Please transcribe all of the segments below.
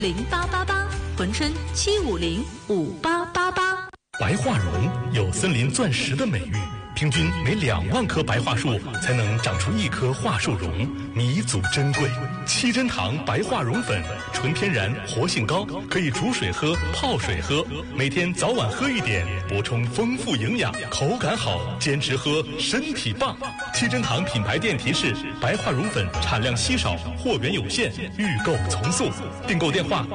0888，珲春7505888。 白桦榕有森林钻石的美誉，平均每2万棵白桦树才能长出1棵桦树榕，弥足珍贵。七珍堂白桦榕粉，纯天然，活性高，可以煮水喝、泡水喝，每天早晚喝一点，补充丰富营养，口感好，坚持喝，身体棒。七珍堂品牌店提示：白桦榕粉产量稀少，货源有限，预购从速。订购电话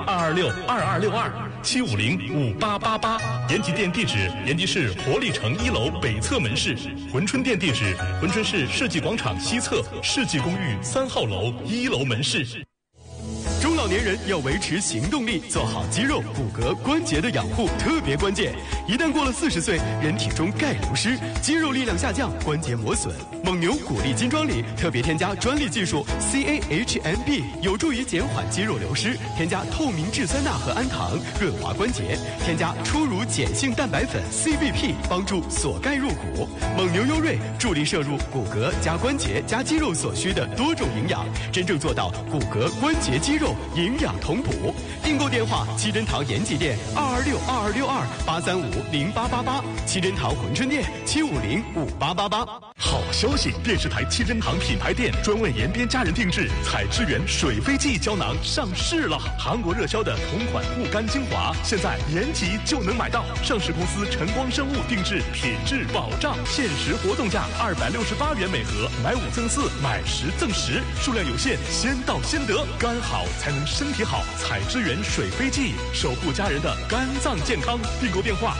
226-2262-7505888。延吉店地址：延吉市活力城1楼北侧门市。珲春店地址：珲春市世纪广场西侧世纪公寓3号楼1楼门市。 中老年人要维持行动力，做好肌肉、骨骼、关节的养护特别关键。一旦过了40岁，人体中钙流失，肌肉力量下降，关节磨损。蒙牛骨力金装里特别添加专利技术 CAHMB， 有助于减缓肌肉流失。添加透明质酸钠和氨糖，润滑关节。添加初乳碱性蛋白粉 CVP， 帮助锁钙入骨。蒙牛优瑞助力摄入骨骼加关节加肌肉所需的多种营养，真正做到骨骼、关节、肌肉营养同补。订购电话：七珍堂延吉店226-2262-835-0888，七珍堂珲春店7505888。 好消息！电视台七珍堂品牌店专为延边家人定制采之源水飞记胶囊上市了。韩国热销的同款护肝精华，现在延吉就能买到。上市公司晨光生物定制，品质保障，限时活动价268元每盒，买5赠4，买10赠10，数量有限，先到先得。肝好才能身体好，采之源水飞记，守护家人的肝脏健康。订购电话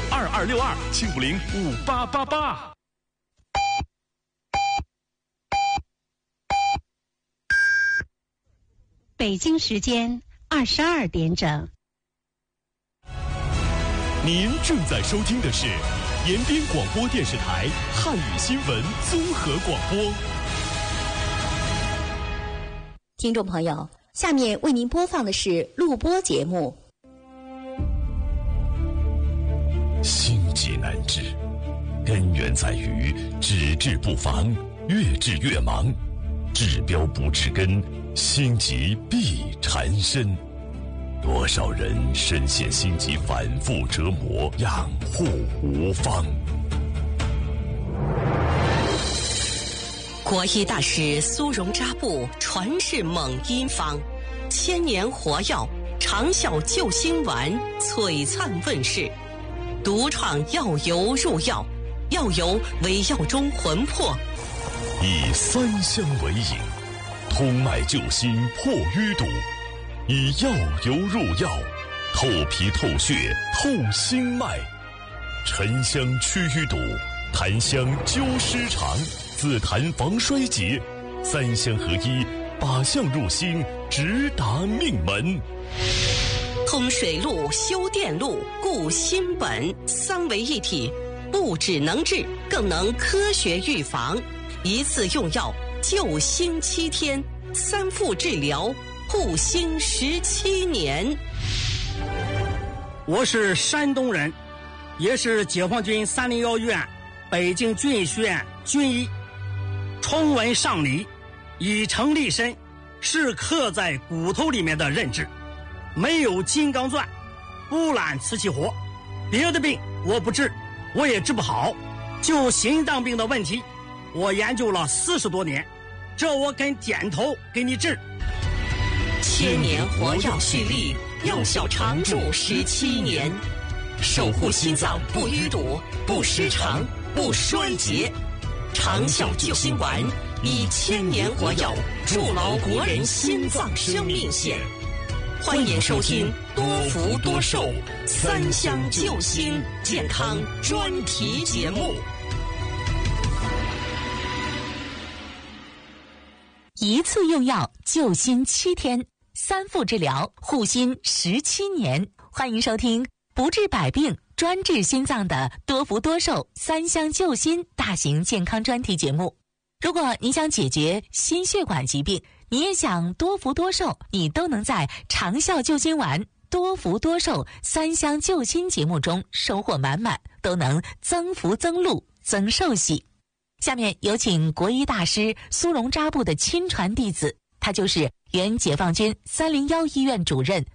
226-2262-7505888。 北京时间22点整。 您正在收听的是延边广播电视台汉语新闻综合广播。 听众朋友，下面为您播放的是录播节目。 心急难治，根源在于只治不防，越治越忙，治标不治根，心急必缠身。多少人深陷心急反复折磨，养护无方。 国医大师苏荣扎布传世猛医方，千年活药长效救心丸璀璨问世，独创药油入药，药油为药中魂魄， 以3香为引，通脉救心破淤堵，以药油入药，透皮透血透心脉，沉香祛淤堵，檀香灸湿肠，紫檀防衰竭，3香合一，靶向入心，直达命门。 通水路修电路，固心本，3为一体，不只能治，更能科学预防。一次用药救心7天，3副治疗护心17年。 我是山东人，也是解放军301医院北京军医学院军医。崇文尚理，以诚立身，是刻在骨头里面的认知。没有金刚钻，不揽瓷器活。别的病我不治，我也治不好。就心脏病的问题，我研究了40多年，这我肯点头给你治。 千年活药蓄力，药效长驻17年，守护心脏不淤堵、不失常、不衰竭。长效救心丸，以千年活药筑牢国人心脏生命线。欢迎收听多福多寿3香救心健康专题节目。 一次用药救心7天，3副治疗护心17年。欢迎收听不治百病专治心脏的多福多寿3香救心大型健康专题节目。如果你想解决心血管疾病，你也想多福多寿，你都能在长效救心丸多福多寿3香救心节目中收获满满，都能增福增禄增寿喜。下面有请国医大师苏荣扎布的亲传弟子，他就是原解放军301医院主任